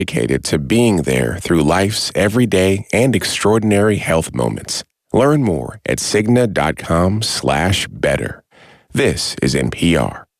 dedicated to being there through life's everyday and extraordinary health moments. Learn more at Cigna.com/better. This is NPR.